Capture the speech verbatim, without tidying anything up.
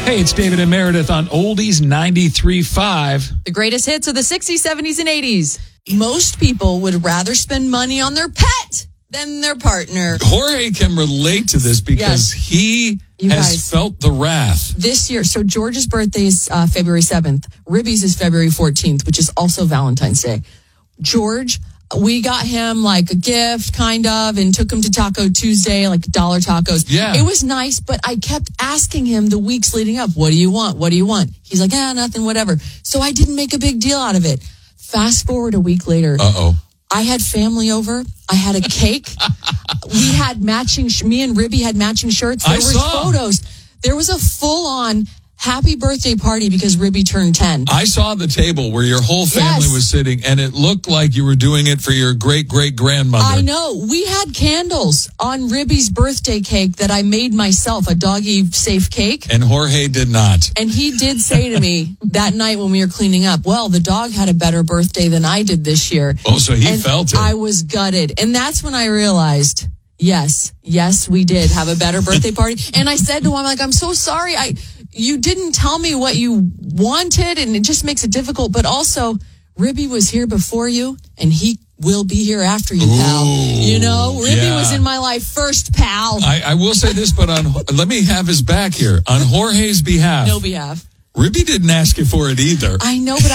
Hey, it's David and Meredith on Oldies ninety-three point five. The greatest hits of the sixties, seventies, and eighties. Most people would rather spend money on their pet than their partner. Jorge can relate to this because Yes. he You has guys. felt the wrath. This year, so George's birthday is uh, February seventh. Ribby's is February fourteenth, which is also Valentine's Day. George, we got him like a gift, kind of, and took him to Taco Tuesday, like dollar tacos. Yeah. It was nice, but I kept asking him the weeks leading up, what do you want? What do you want? He's like, ah, nothing, whatever. So I didn't make a big deal out of it. Fast forward a week later. Uh-oh. I had family over. I had a cake. We had matching, sh- me and Ribby had matching shirts. There I were saw. photos. There was a full-on happy birthday party because Ribby turned ten. I saw the table where your whole family Yes. was sitting, and it looked like you were doing it for your great-great-grandmother. I know. We had candles on Ribby's birthday cake that I made myself, a doggy-safe cake. And Jorge did not. And he did say to me that night when we were cleaning up, well, the dog had a better birthday than I did this year. Oh, so he and felt it. I was gutted. And that's when I realized, yes, yes, we did have a better birthday party. And I said to him, I'm like, I'm so sorry. I, you didn't tell me what you wanted, and it just makes it difficult. But also, Ribby was here before you, and he will be here after you, pal. Ooh, You know, Ribby yeah. was in my life first, pal. I, I will say this, but on let me have his back here. On Jorge's behalf, No behalf. Ribby didn't ask you for it either. I know, but I